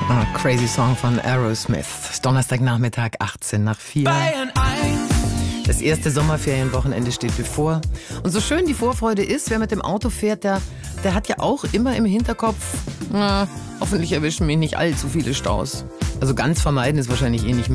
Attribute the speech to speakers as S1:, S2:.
S1: Crazy Song von Aerosmith. Donnerstagnachmittag, 18 nach 4. Das erste Sommerferienwochenende steht bevor. Und so schön die Vorfreude ist, wer mit dem Auto fährt, der hat ja auch immer im Hinterkopf, hoffentlich erwischen mich nicht allzu viele Staus. Also ganz vermeiden ist wahrscheinlich eh nicht